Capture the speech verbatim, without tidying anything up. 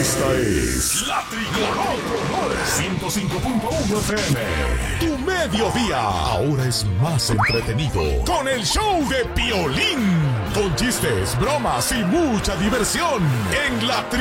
Esta es La Tricolor ciento cinco punto uno F M. Tu mediodía ahora es más entretenido con el show de Piolín. Con chistes, bromas y mucha diversión en La Tricolor.